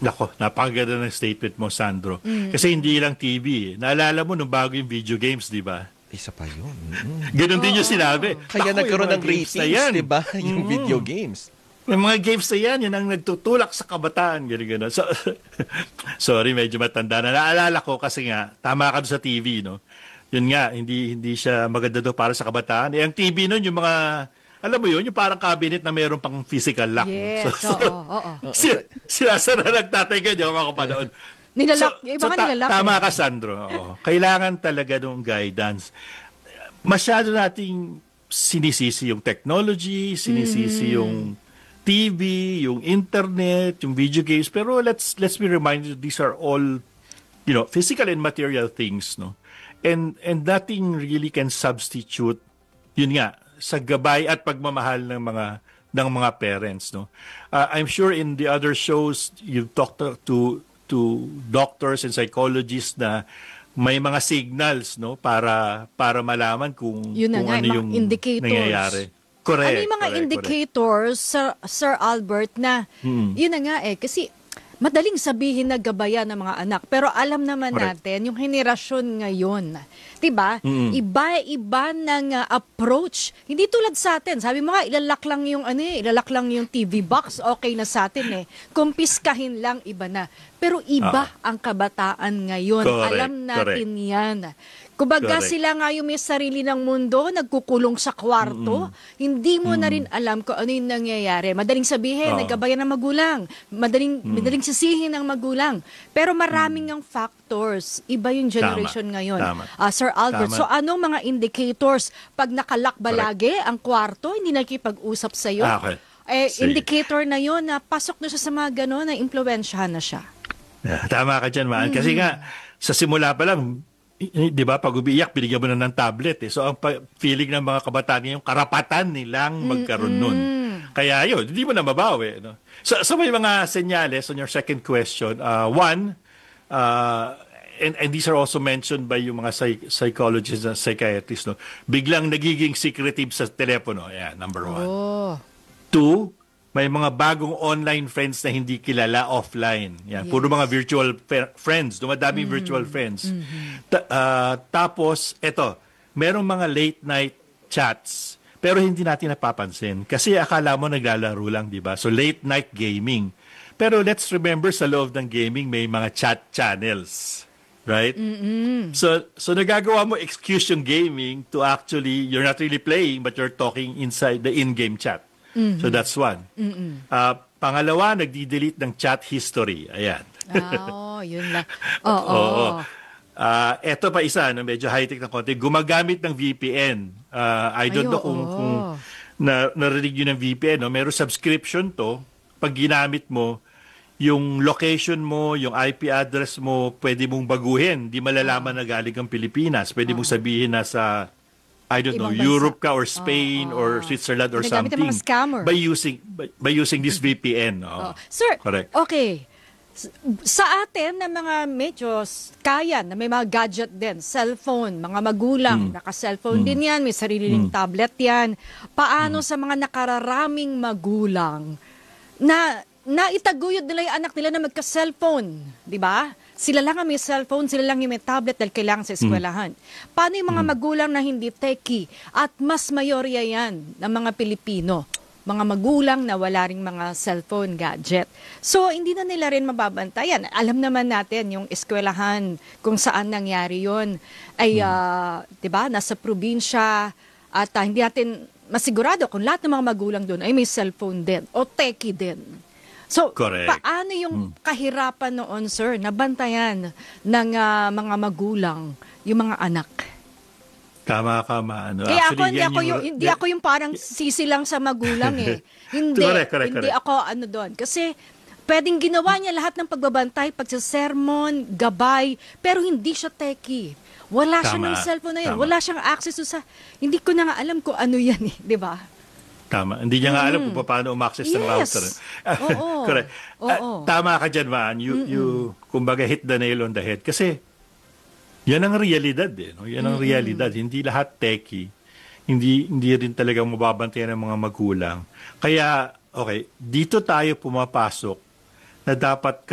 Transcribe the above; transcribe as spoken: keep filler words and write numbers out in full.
Nako, napakaganda ng statement mo, Sandro. Mm. Kasi hindi lang T V. Eh. Naalala mo nung bago yung video games, di ba? Isa pa yun. Mm-hmm. Ganun din yung sinabi. Kaya Naku, nagkaroon yung ng mga games na ratings, yan. di ba? Yung Mm. video games. Yung mga games na yan, yun ang nagtutulak sa kabataan. Ganun, ganun. So, sorry, medyo matanda na. Naalala ko kasi nga, tama ka doon sa T V, no? Yun nga, hindi hindi siya maganda doon para sa kabataan. Eh, ang T V nun, yung mga, alam mo yun, yung parang cabinet na mayroon pang physical lock. Yes, so, oo, oo. Sila, sila sa nagtatay ka, di ako makapanood. Nilalak, yung iba ka ta- nilalak. Tama eh. ka, Sandro. Oo. Kailangan talaga ng guidance. Masyado nating sinisisi yung technology, sinisisi Mm-hmm. yung T V, yung internet, yung video games. Pero let's let's be reminded these are all, you know, physical and material things, no? And and nothing really can substitute, yun nga, sa gabay at pagmamahal ng mga ng mga parents, no? Uh, I'm sure in the other shows you've talked to to, to doctors and psychologists na may mga signals, no, para para malaman kung Yun na kung nga, ano mga yung indicators. nangyayari. Correct. Ano yung mga correct, indicators, Sir, Sir Albert, na Hmm. yun na nga eh, kasi madaling sabihin na gabayan ng mga anak. Pero alam naman Correct. natin, yung henerasyon ngayon, diba? Mm. Iba-iba ng uh, approach. Hindi tulad sa atin. Sabi mo nga, ilalak lang yung, ano, eh, ilalak lang yung T V box, okay na sa atin eh. Kumpiskahin lang, iba na. Pero iba Ah. ang kabataan ngayon. Correct, Alam natin yan. Kumbaga Correct. sila nga yung may sarili ng mundo, nagkukulong sa kwarto, hindi mo na rin alam kung ano yung nangyayari. Madaling sabihin, Oo. naggabayan ng magulang, madaling, madaling sisihin ng magulang. Pero maraming ang factors. Iba yung generation Tama. ngayon. Tama. Ah, Sir Albert, Tama. so anong mga indicators pag nakalak ba Correct. lagi ang kwarto, hindi nakipag-usap sa'yo? Ah, okay. Eh, Sige. indicator na yon na pasok na siya sa mga gano'n, na impluwensyahan na siya. Yeah, tama ka dyan, man. Kasi nga, sa simula pa lang, i- di ba, pag umiiyak, binigyan mo na ng tablet. Eh. So, ang pa- feeling ng mga kabataan yung karapatan nilang magkaroon nun. Kaya yun, hindi mo na mabawi. No? So, so, may mga senyales on your second question. Uh, one, uh, and, and these are also mentioned by yung mga psych- psychologists and psychiatrists, no? Biglang nagiging secretive sa telepono. Yeah, number one. Oh. Two, may mga bagong online friends na hindi kilala offline. Yan, puro mga virtual fe- friends, dumadaming virtual friends. Ta- ah, tapos, eto, merong mga late night chats, pero hindi natin napapansin. Kasi akala mo naglalaro lang, di ba? So, late night gaming. Pero let's remember, sa loob ng gaming, may mga chat channels. Right? So, so nagagawa mo excuse yung gaming to actually, you're not really playing, but you're talking inside the in-game chat. So that's one. Uh, pangalawa, nagdi-delete ng chat history. Ayan. Ah, oh, yun lang. Oo. Oh, Oo. Ah, eto pa isa, no, medyo high-tech na konti. Gumagamit ng V P N. Ah, I don't Ay, know kung, oo. kung na, narinig yun ng V P N. No? Meron subscription to. Pag ginamit mo, yung location mo, yung I P address mo, pwede mong baguhin. Di malalaman na galing ang Pilipinas. Pwede mong sabihin na sa I don't know, Ibang bansa. Europe ka or Spain or Switzerland or Ginagamit ng something. mga scammer. By using by, by using this V P N. Oh. Oh. Sir, Correct. okay. S- Sa atin na mga medyo s- kaya, na may mga gadget din, cellphone, mga magulang, naka-cellphone din yan, may sarili ring tablet yan. Paano sa mga nakararaming magulang na naitaguyod nila yung anak nila na magka-cellphone, di ba? Sila lang ang may cellphone, sila lang yung may tablet dahil kailangan sa eskwelahan. Paano yung mga magulang na hindi techie at mas mayorya yan ng mga Pilipino? Mga magulang na wala ring mga cellphone gadget. So, hindi na nila rin mababantayan. Alam naman natin yung eskwelahan kung saan nangyari yon ay, ah, di ba, nasa probinsya at ah, hindi natin masigurado kung lahat ng mga magulang doon ay may cellphone din o techie din. So, Correct. paano yung kahirapan noon, sir, nabantayan ng ah, mga magulang, yung mga anak? Tama ka, maano. Kaya ako, Actually, hindi yan ako yung, hindi ako yung parang sisi lang sa magulang eh. Hindi, Correct, correct, hindi correct. ako ano doon. Kasi pwedeng ginawa niya lahat ng pagbabantay, pagsasermon, gabay, pero hindi siya techie. Wala siya Tama, ng cellphone na yun. tama. Wala siyang access to sa, hindi ko na nga alam kung ano yan eh, di ba? Tama. Hindi niya nga alam kung paano umaccess ng Yes. router. Oo. Correct. Ah, Oo. tama ka dyan, man. You, you, kumbaga, hit the nail on the head. Kasi, yan ang realidad eh. No? Yan ang realidad. Hindi lahat techie. Hindi, hindi rin talagang mababantayan ng mga magulang. Kaya, okay, dito tayo pumapasok na dapat